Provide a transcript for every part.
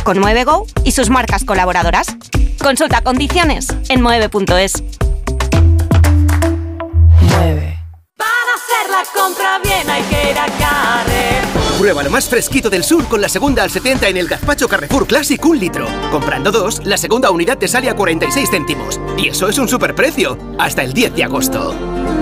con Mueve Go y sus marcas colaboradoras. Consulta condiciones en mueve.es. Mueve. Para hacer la compra bien hay que ir a Carrefour. Prueba lo más fresquito del sur con la segunda al 70 en el gazpacho Carrefour Classic 1 litro. Comprando 2, la segunda unidad te sale a 46 céntimos. Y eso es un superprecio. Hasta el 10 de agosto.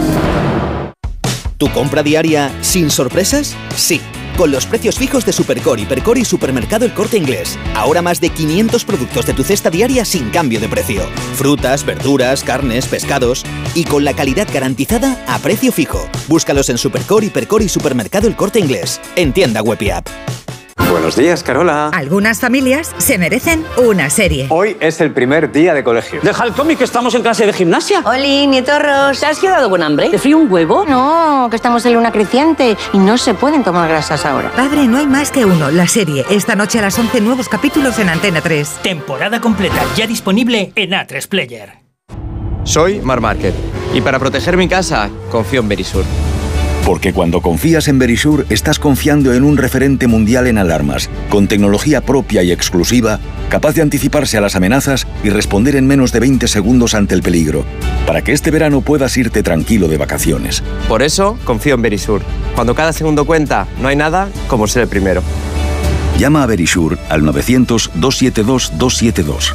¿Tu compra diaria sin sorpresas? Sí. Con los precios fijos de Supercore, Hipercore y Supermercado El Corte Inglés. Ahora más de 500 productos de tu cesta diaria sin cambio de precio. Frutas, verduras, carnes, pescados. Y con la calidad garantizada a precio fijo. Búscalos en Supercore, Hipercore y Supermercado El Corte Inglés. En tienda web y app. Buenos días, Carola. Algunas familias se merecen una serie. Hoy es el primer día de colegio. Deja el cómic, que estamos en clase de gimnasia. Oli, nietorros. ¿Te has quedado con hambre? ¿Te frío un huevo? No, que estamos en luna creciente y no se pueden tomar grasas ahora. Padre, no hay más que uno. La serie. Esta noche a las 11, nuevos capítulos en Antena 3. Temporada completa ya disponible en A3 Player. Soy Marc Márquez y para proteger mi casa confío en Verisur. Porque cuando confías en Verisur, estás confiando en un referente mundial en alarmas, con tecnología propia y exclusiva, capaz de anticiparse a las amenazas y responder en menos de 20 segundos ante el peligro, para que este verano puedas irte tranquilo de vacaciones. Por eso confío en Verisur. Cuando cada segundo cuenta, no hay nada como ser el primero. Llama a Verisur al 900-272-272.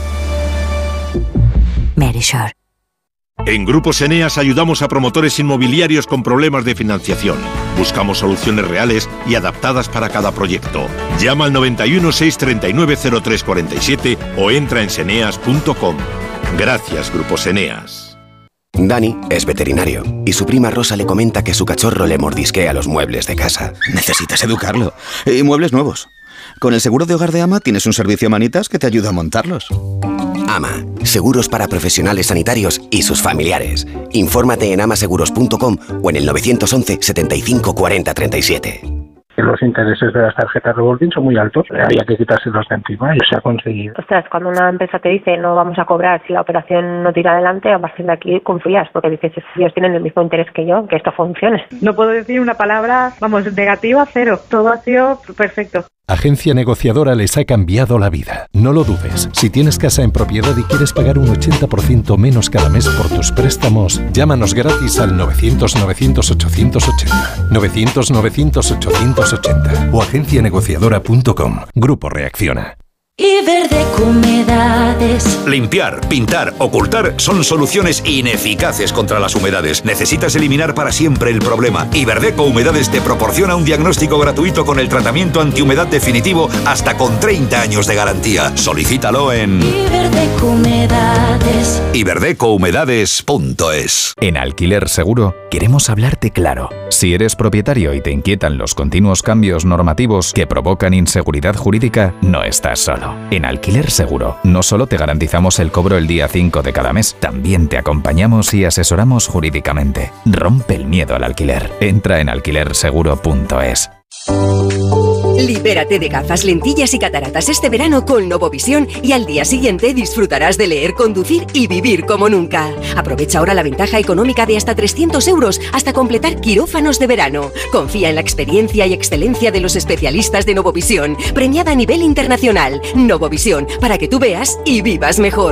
Verisur. En Grupos Eneas ayudamos a promotores inmobiliarios con problemas de financiación. Buscamos soluciones reales y adaptadas para cada proyecto. Llama al 91 639 0347 o entra en seneas.com. Gracias, Grupos Eneas. Dani es veterinario y su prima Rosa le comenta que su cachorro le mordisquea los muebles de casa. Necesitas educarlo. Y muebles nuevos. Con el seguro de hogar de AMA tienes un servicio manitas que te ayuda a montarlos. AMA, seguros para profesionales sanitarios y sus familiares. Infórmate en amaseguros.com o en el 911 75 40 37. Los intereses de las tarjetas revolving son muy altos, había que quitárselos de encima y se ha conseguido. Ostras, cuando una empresa te dice no vamos a cobrar si la operación no tira adelante, a partir de aquí confías, porque dices, ellos tienen el mismo interés que yo, que esto funcione. No puedo decir una palabra, negativa, cero. Todo ha sido perfecto. Agencia Negociadora les ha cambiado la vida. No lo dudes. Si tienes casa en propiedad y quieres pagar un 80% menos cada mes por tus préstamos, llámanos gratis al 900-900-880. 900-900-880 o agencianegociadora.com. Grupo Reacciona. Iberdeco Humedades. Limpiar, pintar, ocultar son soluciones ineficaces contra las humedades. Necesitas eliminar para siempre el problema. Iberdeco Humedades te proporciona un diagnóstico gratuito con el tratamiento antihumedad definitivo hasta con 30 años de garantía. Solicítalo en Iberdeco Humedades. iberdecouhumedades.es. En Alquiler Seguro queremos hablarte claro. Si eres propietario y te inquietan los continuos cambios normativos que provocan inseguridad jurídica, no estás solo. En Alquiler Seguro no solo te garantizamos el cobro el día 5 de cada mes, también te acompañamos y asesoramos jurídicamente. Rompe el miedo al alquiler. Entra en alquilerseguro.es. Libérate de gafas, lentillas y cataratas este verano con Novovisión y al día siguiente disfrutarás de leer, conducir y vivir como nunca. Aprovecha ahora la ventaja económica de hasta 300 euros hasta completar quirófanos de verano. Confía en la experiencia y excelencia de los especialistas de Novovisión, premiada a nivel internacional. Novovisión, para que tú veas y vivas mejor.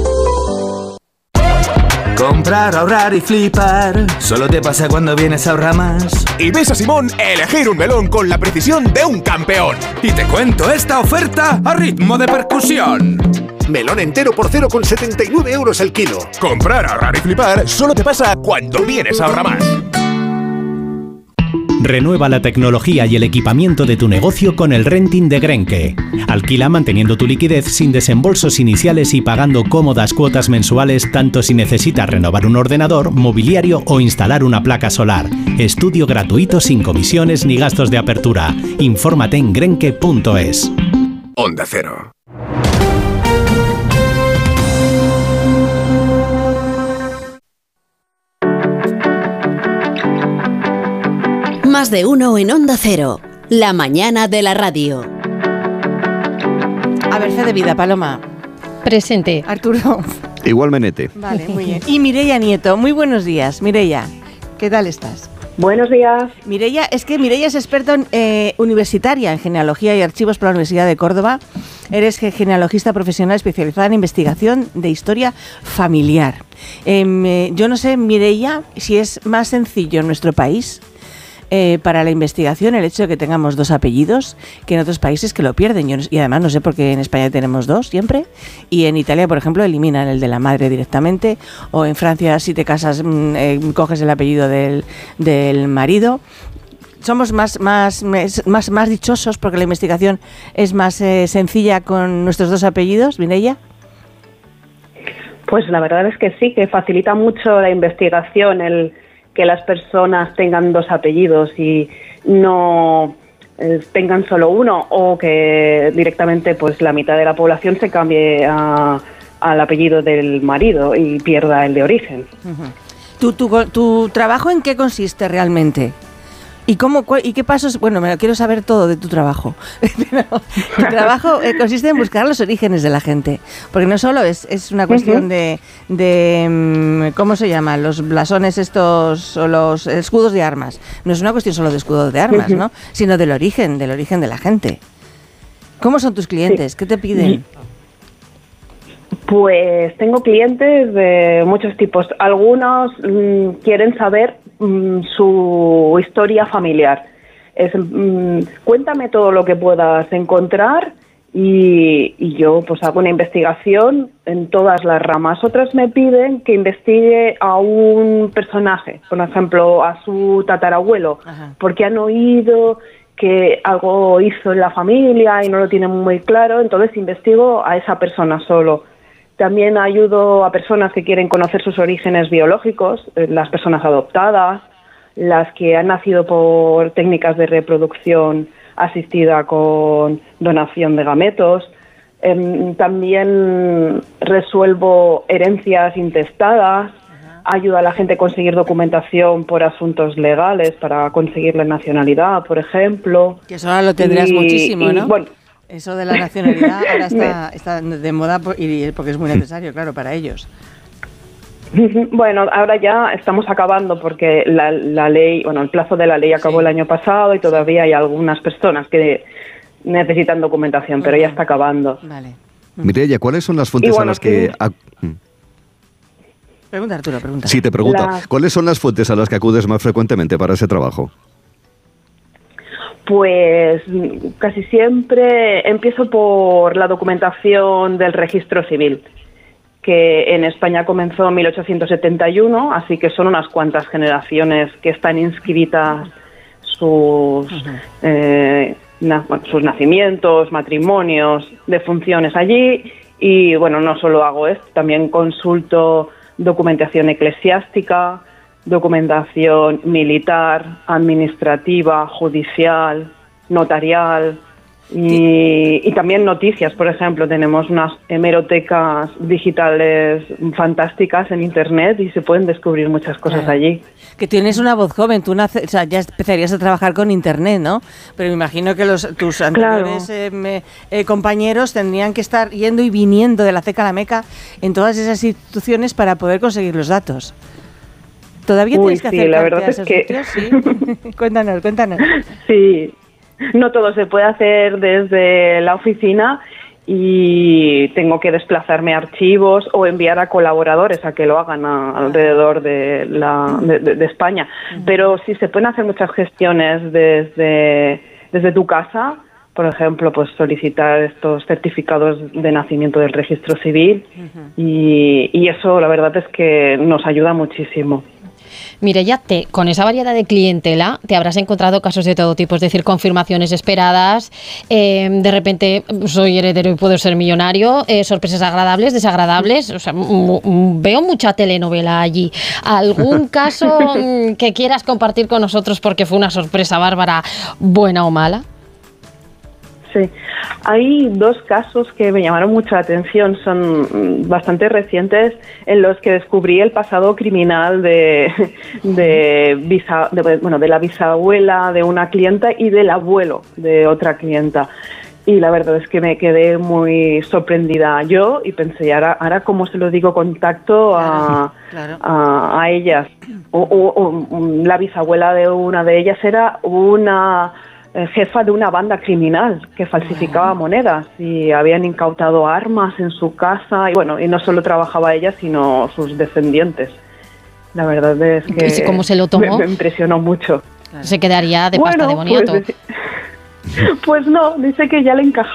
Comprar, ahorrar y flipar solo te pasa cuando vienes a Ahorramás. Y ves a Simón elegir un melón con la precisión de un campeón. Y te cuento esta oferta a ritmo de percusión. Melón entero por 0,79 euros el kilo. Comprar, ahorrar y flipar solo te pasa cuando vienes a Ahorramás. Renueva la tecnología y el equipamiento de tu negocio con el renting de Grenke. Alquila manteniendo tu liquidez sin desembolsos iniciales y pagando cómodas cuotas mensuales tanto si necesitas renovar un ordenador, mobiliario o instalar una placa solar. Estudio gratuito sin comisiones ni gastos de apertura. Infórmate en grenke.es. Onda Cero. Más de uno en Onda Cero. La mañana de la radio. A ver, fe de vida, Paloma. Presente. Arturo. Igual Menete. Vale, muy bien. Y Mireia Nieto. Muy buenos días, Mireia. ¿Qué tal estás? Buenos días. Mireia es experta universitaria en genealogía y archivos por la Universidad de Córdoba Eres genealogista profesional especializada en investigación de historia familiar. Yo no sé, Mireia, si es más sencillo en nuestro país para la investigación el hecho de que tengamos dos apellidos que en otros países que lo pierden. Y además no sé por qué en España tenemos dos siempre, y en Italia, por ejemplo, eliminan el de la madre directamente, o en Francia, si te casas, coges el apellido del marido. Somos más dichosos porque la investigación es más sencilla con nuestros dos apellidos, Mireia. Pues la verdad es que sí, que facilita mucho la investigación el que las personas tengan dos apellidos y no tengan solo uno, o que directamente pues la mitad de la población se cambie al apellido del marido y pierda el de origen. ¿Tu trabajo en qué consiste realmente? ¿Y qué pasos? Bueno, quiero saber todo de tu trabajo. Tu trabajo consiste en buscar los orígenes de la gente, porque no solo es una cuestión de ¿cómo se llaman? Los blasones estos, o los escudos de armas. No es una cuestión solo de escudos de armas, ¿no? Sino del origen de la gente. ¿Cómo son tus clientes? ¿Qué te piden? Pues tengo clientes de muchos tipos. Algunos quieren saber su historia familiar. Cuéntame todo lo que puedas encontrar y yo pues hago una investigación en todas las ramas. Otras me piden que investigue a un personaje, por ejemplo, a su tatarabuelo, porque han oído que algo hizo en la familia y no lo tienen muy claro, entonces investigo a esa persona solo. También ayudo a personas que quieren conocer sus orígenes biológicos, las personas adoptadas, las que han nacido por técnicas de reproducción asistida con donación de gametos. También resuelvo herencias intestadas, ayudo a la gente a conseguir documentación por asuntos legales para conseguir la nacionalidad, por ejemplo. Que eso ahora lo tendrás muchísimo, ¿no? Bueno, eso de la nacionalidad ahora está de moda porque es muy necesario, claro, para ellos. Bueno, ahora ya estamos acabando porque la ley, el plazo de la ley acabó el año pasado y todavía hay algunas personas que necesitan documentación, pero ya está acabando. Vale. Mireia, ¿cuáles son las fuentes a las que... Pregunta, Arturo, pregunta. Sí, te pregunto. ¿Cuáles son las fuentes a las que acudes más frecuentemente para ese trabajo? Pues casi siempre empiezo por la documentación del registro civil, que en España comenzó en 1871, así que son unas cuantas generaciones que están inscritas sus nacimientos, matrimonios, defunciones allí. Y bueno, no solo hago esto, también consulto documentación eclesiástica, documentación militar, administrativa, judicial, notarial y también noticias. Por ejemplo, tenemos unas hemerotecas digitales fantásticas en Internet y se pueden descubrir muchas cosas allí. Que tienes una voz joven, tú ya empezarías a trabajar con Internet, ¿no? Pero me imagino que tus anteriores compañeros tendrían que estar yendo y viniendo de la ceca a la meca en todas esas instituciones para poder conseguir los datos. ¿Todavía tienes que hacer la verdad a esos sitios? ¿Sí? Cuéntanos. Sí, no todo se puede hacer desde la oficina y tengo que desplazarme a archivos o enviar a colaboradores a que lo hagan alrededor de España. Pero sí se pueden hacer muchas gestiones desde tu casa. Por ejemplo, pues solicitar estos certificados de nacimiento del registro civil y eso la verdad es que nos ayuda muchísimo. Mireia, con esa variedad de clientela te habrás encontrado casos de todo tipo, es decir, confirmaciones esperadas, de repente soy heredero y puedo ser millonario, sorpresas agradables, desagradables, o sea, veo mucha telenovela allí. ¿Algún caso que quieras compartir con nosotros porque fue una sorpresa bárbara, buena o mala? Sí, hay dos casos que me llamaron mucho la atención, son bastante recientes, en los que descubrí el pasado criminal de la bisabuela de una clienta y del abuelo de otra clienta. Y la verdad es que me quedé muy sorprendida yo y pensé, ahora cómo se lo digo, contacto a ellas. La bisabuela de una de ellas era una jefa de una banda criminal que falsificaba monedas y habían incautado armas en su casa y no solo trabajaba ella sino sus descendientes. La verdad es que ¿Y cómo se lo tomó? Me impresionó mucho. Se quedaría de pasta de boniato. Pues no, dice que ya le encajaba